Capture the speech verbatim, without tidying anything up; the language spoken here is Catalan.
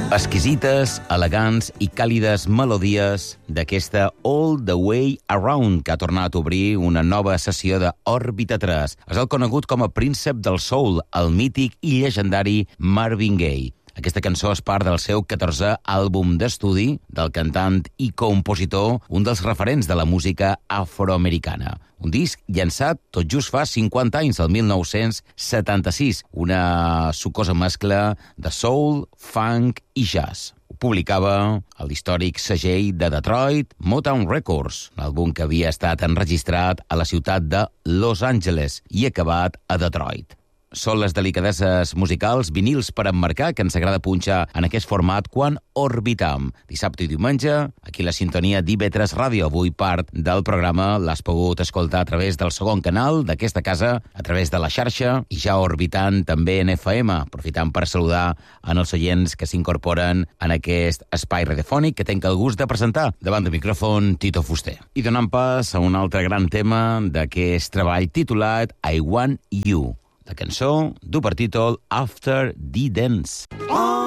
Exquisites, elegants i càlides melodies d'aquesta All the Way Around, que ha tornat a obrir una nova sessió de Òrbita tres. És el conegut com a príncep del soul, el mític i llegendari Marvin Gaye. Aquesta cançó és part del seu catorzè àlbum d'estudi del cantant i compositor, un dels referents de la música afroamericana. Un disc llançat tot just fa cinquanta anys, el mil nou-cents setanta-sis, una sucosa mescla de soul, funk i jazz. Ho publicava a l'històric segell de Detroit, Motown Records, un àlbum que havia estat enregistrat a la ciutat de Los Angeles i acabat a Detroit. Són les delicadeses musicals, vinils per emmarcar, que ens agrada punxar en aquest format quan orbitam. Dissabte i diumenge, aquí la sintonia d'I B tres Ràdio. Avui part del programa l'has pogut escoltar a través del segon canal d'aquesta casa, a través de la xarxa, i ja orbitant també en F M, aprofitant per saludar en els oients que s'incorporen en aquest espai radiofònic que tenc el gust de presentar. Davant del micròfon, Tito Fuster. I donant pas a un altre gran tema d'aquest treball titulat I Want You. La cançó du per títol After the Dance. Oh!